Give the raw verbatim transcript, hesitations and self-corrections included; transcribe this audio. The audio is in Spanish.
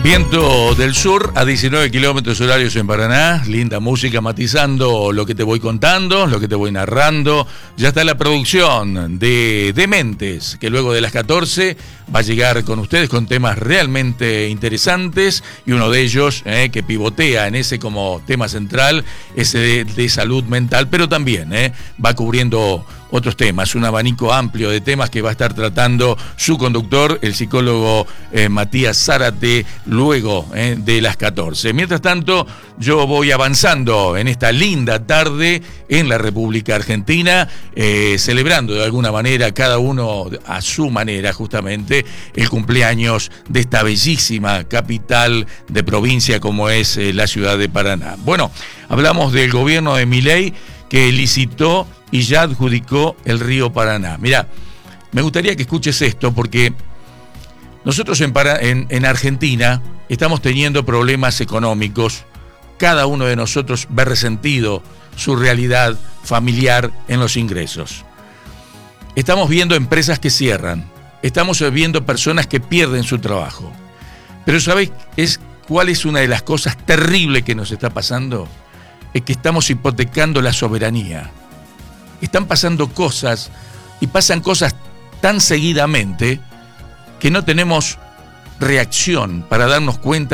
Viento del sur a diecinueve kilómetros horarios en Paraná, linda música matizando lo que te voy contando, lo que te voy narrando. Ya está la producción de Dementes, que luego de las catorce va a llegar con ustedes con temas realmente interesantes, y uno de ellos eh, que pivotea en ese como tema central, ese de, de salud mental, pero también eh, va cubriendo otros temas, un abanico amplio de temas que va a estar tratando su conductor, el psicólogo eh, Matías Zárate, luego eh, de las catorce. Mientras tanto, yo voy avanzando en esta linda tarde en la República Argentina, eh, celebrando de alguna manera, cada uno a su manera, justamente, el cumpleaños de esta bellísima capital de provincia como es eh, la ciudad de Paraná. Bueno, hablamos del gobierno de Milei, que licitó y ya adjudicó el río Paraná. Mirá, me gustaría que escuches esto, porque nosotros en, Para, en, en Argentina estamos teniendo problemas económicos. Cada uno de nosotros ve resentido su realidad familiar en los ingresos. Estamos viendo empresas que cierran. Estamos viendo personas que pierden su trabajo. Pero ¿sabéis es, cuál es una de las cosas terribles que nos está pasando? Es que estamos hipotecando la soberanía. Están pasando cosas, y pasan cosas tan seguidamente, que no tenemos reacción para darnos cuenta